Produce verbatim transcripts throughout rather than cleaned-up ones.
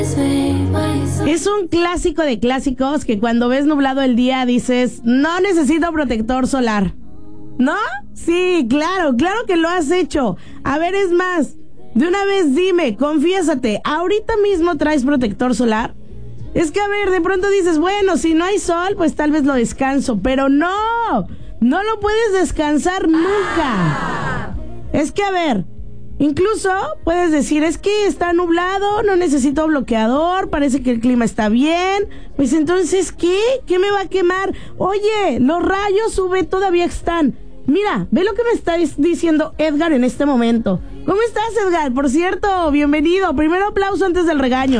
Es un clásico de clásicos que cuando ves nublado el día dices, no necesito protector solar. ¿No? Sí, claro, claro que lo has hecho. A ver, es más, de una vez dime, confiésate, ¿ahorita mismo traes protector solar? Es que, a ver, de pronto dices, bueno, si no hay sol, pues tal vez lo descanso, pero no, no lo puedes descansar nunca. Es que, a ver, incluso puedes decir, es que está nublado, no necesito bloqueador, parece que el clima está bien. Pues entonces, ¿qué? ¿Qué me va a quemar? Oye, los rayos U V todavía están. Mira, ve lo que me está diciendo Edgar en este momento. ¿Cómo estás, Edgar? Por cierto, bienvenido. Primero aplauso antes del regaño.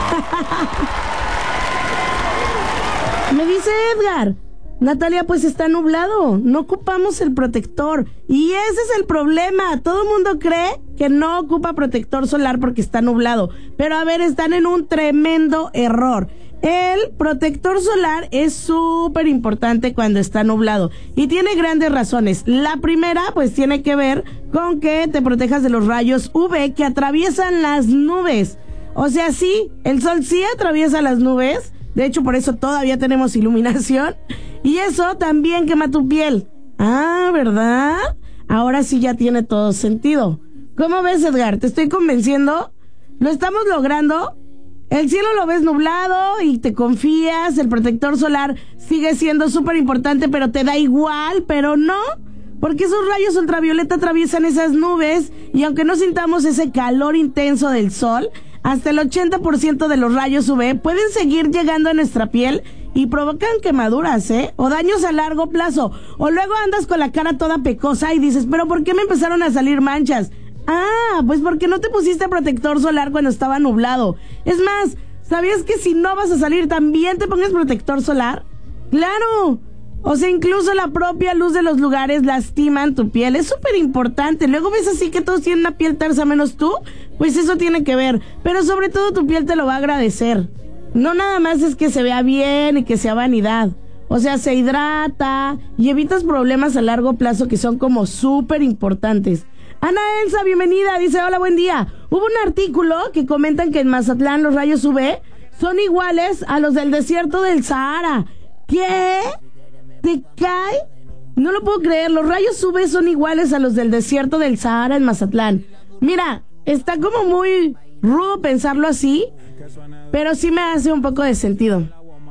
Me dice Edgar, Natalia, pues está nublado, no ocupamos el protector. Y ese es el problema, todo el mundo cree que no ocupa protector solar porque está nublado. Pero a ver, están en un tremendo error. El protector solar es súper importante cuando está nublado y tiene grandes razones. La primera, pues tiene que ver con que te protejas de los rayos U V que atraviesan las nubes. O sea, sí, el sol sí atraviesa las nubes. De hecho, por eso todavía tenemos iluminación. Y eso también quema tu piel. Ah, ¿verdad? Ahora sí ya tiene todo sentido. ¿Cómo ves, Edgar? ¿Te estoy convenciendo? ¿Lo estamos logrando? El cielo lo ves nublado y te confías. El protector solar sigue siendo súper importante, pero te da igual, pero no. Porque esos rayos ultravioleta atraviesan esas nubes y aunque no sintamos ese calor intenso del sol, hasta el ochenta por ciento de los rayos U V pueden seguir llegando a nuestra piel y provocan quemaduras, ¿eh? O daños a largo plazo. O luego andas con la cara toda pecosa y dices, ¿pero por qué me empezaron a salir manchas? Ah, pues porque no te pusiste protector solar cuando estaba nublado. Es más, ¿sabías que si no vas a salir también te pongas protector solar? ¡Claro! O sea, incluso la propia luz de los lugares lastiman tu piel. Es súper importante. Luego ves así que todos tienen una piel tersa menos tú. Pues eso tiene que ver. Pero sobre todo tu piel te lo va a agradecer. No nada más es que se vea bien y que sea vanidad. O sea, se hidrata y evitas problemas a largo plazo que son como súper importantes. Ana Elsa, bienvenida, dice, hola, buen día. Hubo un artículo que comentan que en Mazatlán los rayos U V son iguales a los del desierto del Sahara. ¿Qué? ¿Te cae? No lo puedo creer, los rayos U V son iguales a los del desierto del Sahara en Mazatlán. Mira, está como muy rudo pensarlo así, pero sí me hace un poco de sentido.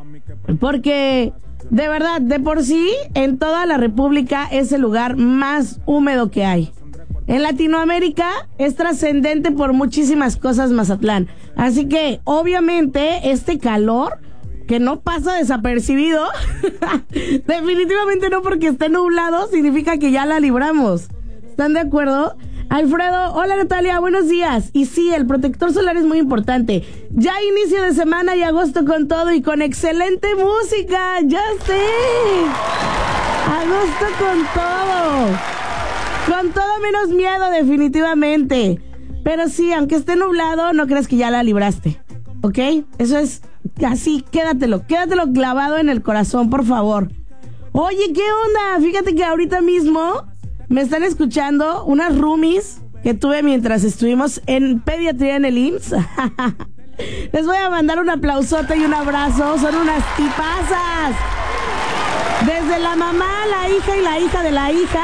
Porque, de verdad, de por sí, en toda la República es el lugar más húmedo que hay. En Latinoamérica es trascendente por muchísimas cosas Mazatlán. Así que, obviamente, este calor que no pasa desapercibido, definitivamente no porque esté nublado, significa que ya la libramos. ¿Están de acuerdo? Alfredo, hola Natalia, buenos días. Y sí, el protector solar es muy importante. Ya inicio de semana y agosto con todo y con excelente música, ya sé. Agosto con todo. Con todo menos miedo, definitivamente. Pero sí, aunque esté nublado, no creas que ya la libraste, ¿ok? Eso es así, quédatelo, quédatelo clavado en el corazón, por favor. Oye, ¿qué onda? Fíjate que ahorita mismo me están escuchando unas roomies que tuve mientras estuvimos en pediatría en el I M S S. Les voy a mandar un aplausote y un abrazo, son unas tipazas. Desde la mamá, la hija y la hija de la hija.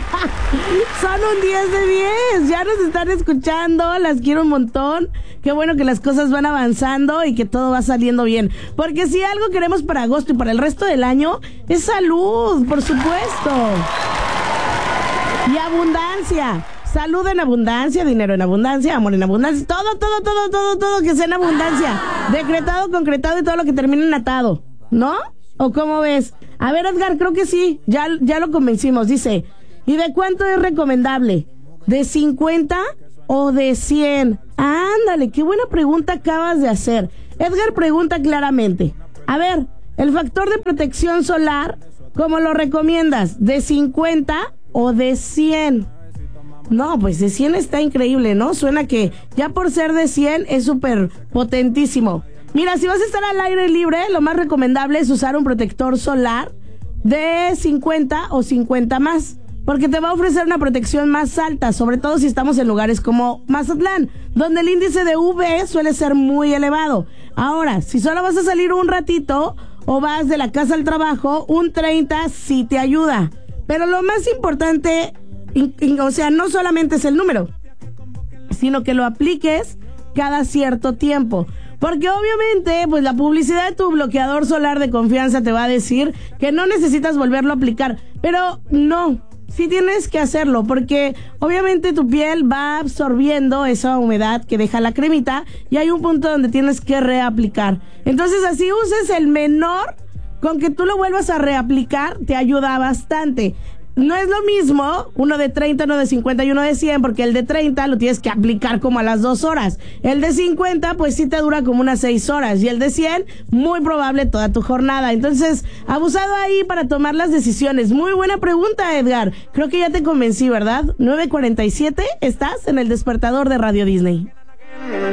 Son un diez de diez. Ya nos están escuchando. Las quiero un montón. Qué bueno que las cosas van avanzando y que todo va saliendo bien. Porque si algo queremos para agosto y para el resto del año, es salud, por supuesto. Y abundancia. Salud en abundancia, dinero en abundancia, amor en abundancia. Todo, todo, todo, todo, todo que sea en abundancia. Decretado, concretado y todo lo que termine en atado. ¿No? ¿O cómo ves? A ver, Edgar, creo que sí, ya, ya lo convencimos. Dice, ¿y de cuánto es recomendable? ¿De cincuenta o de cien? Ándale, qué buena pregunta acabas de hacer. Edgar pregunta claramente, a ver, el factor de protección solar, ¿cómo lo recomiendas? ¿De cincuenta o de cien? No, pues de cien está increíble, ¿no? Suena que ya por ser de cien es súper potentísimo. Mira, si vas a estar al aire libre, lo más recomendable es usar un protector solar de cincuenta o cincuenta más. porque te va a ofrecer una protección más alta, sobre todo si estamos en lugares como Mazatlán, donde el índice de U V suele ser muy elevado. Ahora, si solo vas a salir un ratito o vas de la casa al trabajo, un treinta sí te ayuda. Pero lo más importante, in, in, o sea, no solamente es el número, sino que lo apliques cada cierto tiempo. Porque obviamente, pues la publicidad de tu bloqueador solar de confianza te va a decir que no necesitas volverlo a aplicar. Pero no, sí tienes que hacerlo, porque obviamente tu piel va absorbiendo esa humedad que deja la cremita y hay un punto donde tienes que reaplicar. Entonces, así uses el menor, con que tú lo vuelvas a reaplicar, te ayuda bastante. No es lo mismo uno de treinta, uno de cincuenta y uno de cien, porque el de treinta lo tienes que aplicar como a las dos horas. El de cincuenta, pues sí te dura como unas seis horas. Y el de cien, muy probable toda tu jornada. Entonces, abusado ahí para tomar las decisiones. Muy buena pregunta, Edgar. Creo que ya te convencí, ¿verdad? nueve cuarenta y siete, estás en el despertador de Radio Disney.